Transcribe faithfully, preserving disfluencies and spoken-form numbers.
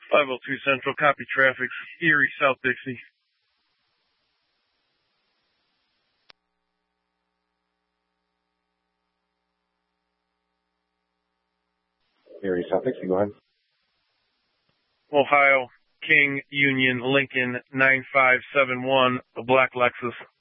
five oh two Central, copy traffic, Erie, South Dixie. Erie, South Dixie, go ahead. Ohio, King, Union, Lincoln, nine five seven one, a black Lexus.